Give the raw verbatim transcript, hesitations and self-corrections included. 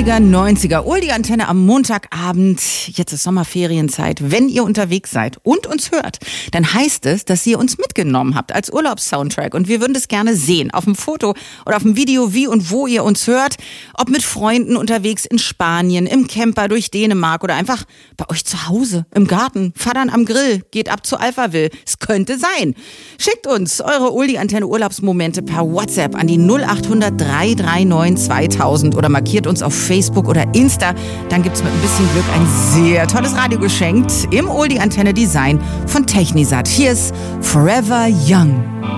achtziger, neunziger, Oldie-Antenne am Montagabend. Jetzt ist Sommerferienzeit. Wenn ihr unterwegs seid und uns hört, dann heißt es, dass ihr uns mitgenommen habt als Urlaubssoundtrack. Und wir würden das gerne sehen, auf dem Foto oder auf dem Video, wie und wo ihr uns hört. Ob mit Freunden unterwegs in Spanien, im Camper durch Dänemark oder einfach bei euch zu Hause, im Garten, Fadern am Grill, geht ab zu Alphaville. Es könnte sein. Schickt uns eure Oldie-Antenne Urlaubsmomente per WhatsApp an die null acht hundert, drei drei neun, zweitausend oder markiert uns auf Facebook oder Insta. Dann gibt's mit ein bisschen Glück ein sehr tolles Radio geschenkt im Oldie-Antenne Design von Technisat. Hier ist Forever Young.